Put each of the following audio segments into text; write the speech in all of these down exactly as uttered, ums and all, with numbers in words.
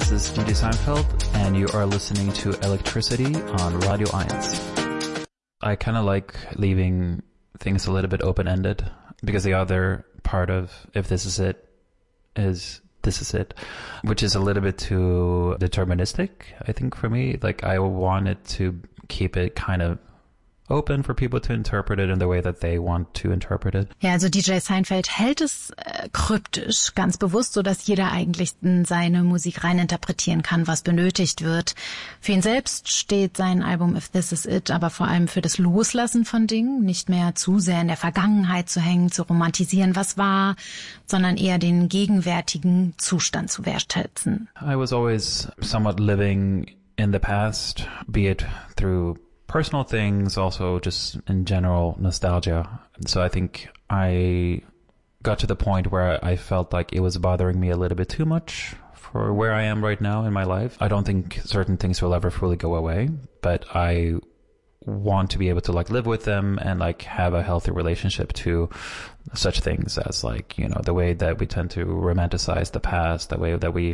This is D J Seinfeld, and you are listening to Electricity on Radio eins. I kind of like leaving things a little bit open-ended, because the other part of If This Is It is This Is It, which is a little bit too deterministic, I think, for me. Like, I wanted to keep it kind of open for people to interpret it in the way that they want to interpret it. Ja, also D J Seinfeld hält es äh, kryptisch, ganz bewusst, so dass jeder eigentlich in seine Musik rein interpretieren kann, was benötigt wird. Für ihn selbst steht sein Album If This Is It aber vor allem für das Loslassen von Dingen, nicht mehr zu sehr in der Vergangenheit zu hängen, zu romantisieren, was war, sondern eher den gegenwärtigen Zustand zu wertschätzen. I was always somewhat living in the past, be it through personal things, also just in general nostalgia. So I think I got to the point where I felt like it was bothering me a little bit too much for where I am right now in my life. I don't think certain things will ever fully go away, but I want to be able to like live with them and like have a healthy relationship to such things as like, you know, the way that we tend to romanticize the past, the way that we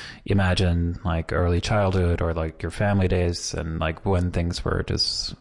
imagine like early childhood or like your family days, and like when things were just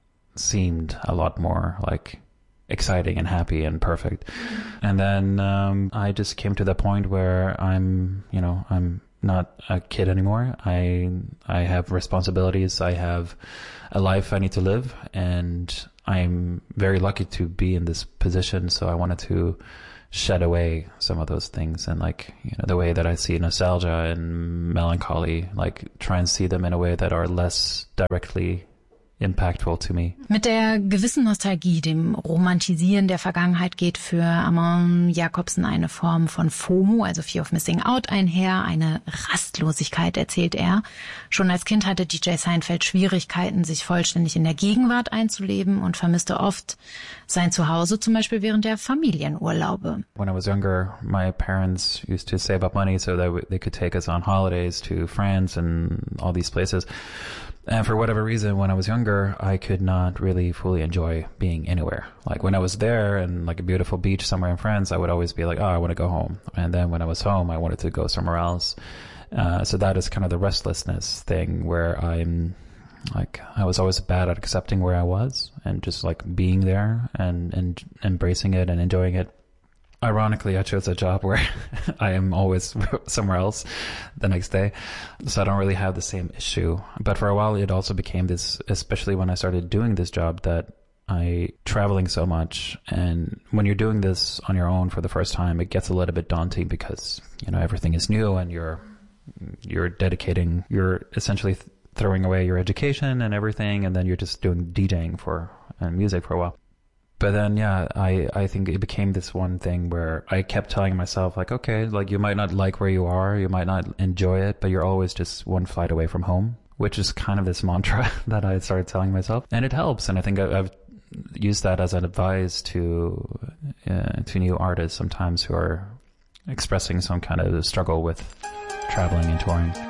seemed a lot more like exciting and happy and perfect. And then um I just came to the point where I'm, you know, I'm not a kid anymore. I I have responsibilities. I have a life I need to live, and I'm very lucky to be in this position. So I wanted to shed away some of those things, and like, you know, the way that I see nostalgia and melancholy, like try and see them in a way that are less directly impactful to me. Mit der gewissen Nostalgie, dem Romantisieren der Vergangenheit, geht für Amon Jakobsen eine Form von FOMO, also Fear of Missing Out, einher, eine Rastlosigkeit, erzählt er. Schon als Kind hatte D J Seinfeld Schwierigkeiten, sich vollständig in der Gegenwart einzuleben und vermisste oft sein Zuhause, zum Beispiel während der Familienurlaube. When I was younger, my parents used to save up money so that they could take us on holidays to France and all these places. And for whatever reason, when I was younger, I could not really fully enjoy being anywhere. Like when I was there and like a beautiful beach somewhere in France, I would always be like, oh, I want to go home. And then when I was home, I wanted to go somewhere else. Uh, so that is kind of the restlessness thing where I'm like, I was always bad at accepting where I was and just like being there and, and embracing it and enjoying it. Ironically, I chose a job where I am always somewhere else the next day, so I don't really have the same issue. But for a while, it also became this, especially when I started doing this job, that I traveling so much, and when you're doing this on your own for the first time, it gets a little bit daunting because, you know, everything is new and you're you're dedicating, you're essentially th- throwing away your education and everything, and then you're just doing DJing for and music for a while. But then, yeah, I, I think it became this one thing where I kept telling myself, like, okay, like you might not like where you are, you might not enjoy it, but you're always just one flight away from home, which is kind of this mantra that I started telling myself. And it helps. And I think I've used that as an advice to, uh, to new artists sometimes who are expressing some kind of struggle with traveling and touring.